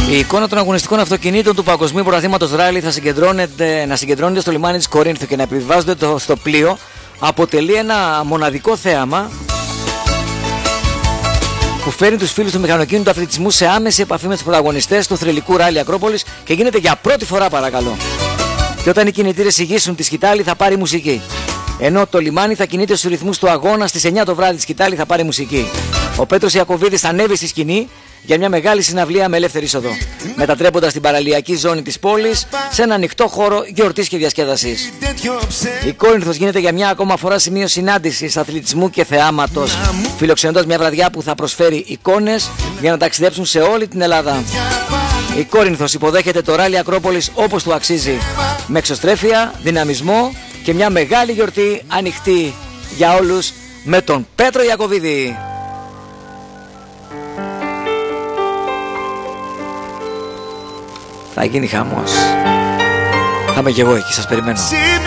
Η εικόνα των αγωνιστικών αυτοκινήτων του Παγκοσμίου Πρωταθλήματος Ράλι θα να συγκεντρώνεται στο λιμάνι της Κορίνθου και να επιβιβάζονται στο πλοίο αποτελεί ένα μοναδικό θέαμα που φέρνει τους φίλους του μηχανοκίνητου αθλητισμού σε άμεση επαφή με τους πρωταγωνιστές του θρυλικού Ράλι Ακρόπολης και γίνεται για πρώτη φορά, παρακαλώ. Και όταν οι κινητήρες ηγήσουν τη σκητάλη θα πάρει μουσική. Ενώ το λιμάνι θα κινείται στους ρυθμούς του αγώνα, στις 9 το βράδυ τη σκητάλη θα πάρει μουσική. Ο Πέτρος Ιακωβίδης θα ανέβει στη σκηνή για μια μεγάλη συναυλία με ελεύθερη είσοδο, μετατρέποντας την παραλιακή ζώνη της πόλης σε ένα ανοιχτό χώρο γιορτής και διασκέδασης. Η Κόρινθος γίνεται για μια ακόμα φορά σημείο συνάντησης αθλητισμού και θεάματος, φιλοξενώντας μια βραδιά που θα προσφέρει εικόνες για να ταξιδέψουν σε όλη την Ελλάδα. Η Κόρινθος υποδέχεται το Ράλι Ακρόπολης όπως του αξίζει, με εξωστρέφεια, δυναμισμό και μια μεγάλη γιορτή ανοιχτή για όλους με τον Πέτρο Ιακωβίδη. Θα γίνει χαμός. Θα είμαι και εγώ εκεί, σας περιμένω.